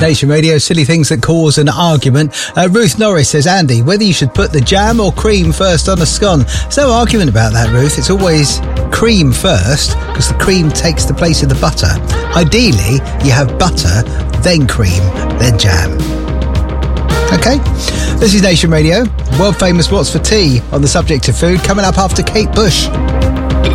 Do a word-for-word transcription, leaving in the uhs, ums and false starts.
Nation Radio, silly things that cause an argument. Uh, Ruth Norris says, Andy, whether you should put the jam or cream first on a scone. There's no argument about that, Ruth. It's always cream first because the cream takes the place of the butter. Ideally, you have butter, then cream, then jam. Okay, this is Nation Radio. World famous What's for Tea on the subject of food coming up after Kate Bush.